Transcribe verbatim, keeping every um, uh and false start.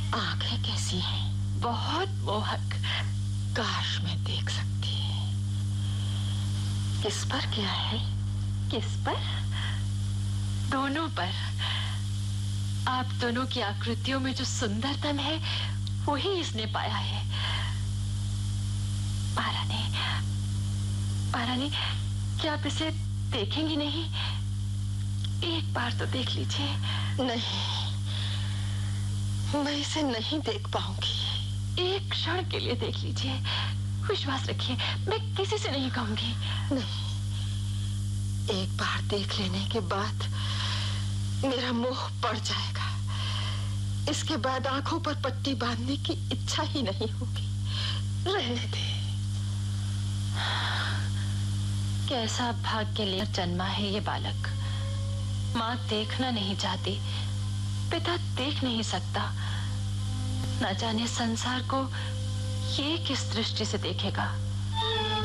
आंखें कैसी हैं? बहुत मोहक। काश मैं देख सकती। किस पर क्या है? किस पर? दोनों पर। आप दोनों की आकृतियों में जो सुंदरतम है वही इसने पाया है। महारानी, महारानी, क्या आप इसे देखेंगी नहीं? एक बार तो देख लीजिए। नहीं, मैं इसे नहीं देख पाऊंगी। एक क्षण के लिए देख लीजिए, विश्वास रखिए, मैं किसी से नहीं कहूंगी। नहीं, एक बार देख लेने के बाद मेरा मोह पड़ जाएगा। इसके बाद आंखों पर पट्टी बांधने की इच्छा ही नहीं होगी। रहने दे। कैसा भाग्य लेकर जन्मा है ये बालक। माँ देखना नहीं चाहती, पिता देख नहीं सकता। न जाने संसार को ये किस दृष्टि से देखेगा।